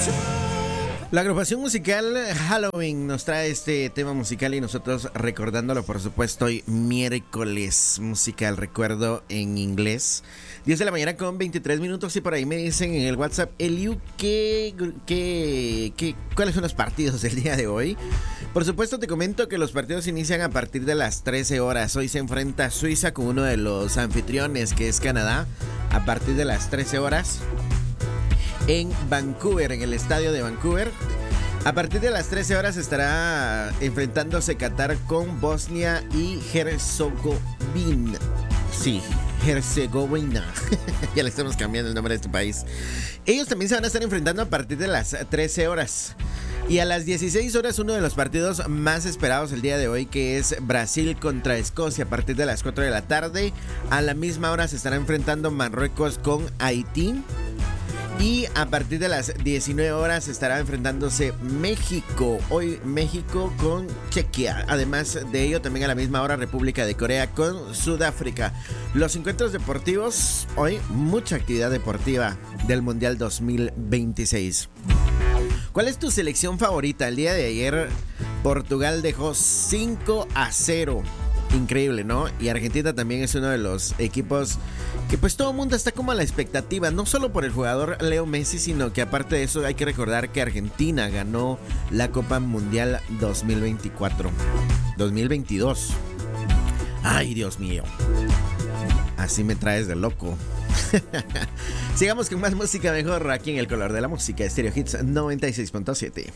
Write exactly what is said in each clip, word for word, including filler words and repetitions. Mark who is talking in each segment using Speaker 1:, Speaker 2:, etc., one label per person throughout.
Speaker 1: La agrupación musical Halloween nos trae este tema musical y nosotros recordándolo, por supuesto, hoy miércoles musical, recuerdo en inglés. diez de la mañana con veintitrés minutos y por ahí me dicen en el WhatsApp, Eliu, ¿qué, qué, qué, ¿cuáles son los partidos del día de hoy? Por supuesto te comento que los partidos inician a partir de las trece horas. Hoy se enfrenta Suiza con uno de los anfitriones que es Canadá a partir de las trece horas. En Vancouver, en el estadio de Vancouver. A partir de las trece horas estará enfrentándose Qatar con Bosnia y Herzegovina. Sí, Herzegovina. Ya le estamos cambiando el nombre de este país. Ellos también se van a estar enfrentando a partir de las trece horas. Y a las dieciséis horas uno de los partidos más esperados el día de hoy, que es Brasil contra Escocia a partir de las cuatro de la tarde. A la misma hora se estará enfrentando Marruecos con Haití. Y a partir de las diecinueve horas estará enfrentándose México. Hoy México con Chequia. Además de ello, también a la misma hora República de Corea con Sudáfrica. Los encuentros deportivos, hoy mucha actividad deportiva del Mundial dos mil veintiséis. ¿Cuál es tu selección favorita? El día de ayer Portugal dejó cinco a cero. Increíble, ¿no? Y Argentina también es uno de los equipos que pues todo el mundo está como a la expectativa, no solo por el jugador Leo Messi, sino que aparte de eso hay que recordar que Argentina ganó la Copa Mundial dos mil veinticuatro, dos mil veintidós. Ay, Dios mío. Así me traes de loco. Sigamos con más música mejor aquí en El Color de la Música, Stereo Hits noventa y seis punto siete.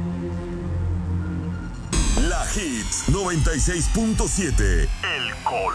Speaker 2: La Hits noventa y seis punto siete. El Color